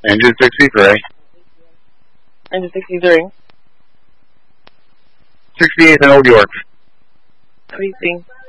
Engine 63. Engine 63. 68 in Old York. What do you think?